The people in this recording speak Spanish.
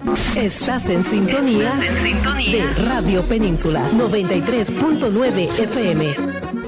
Estás en sintonía de Radio Península 93.9 FM.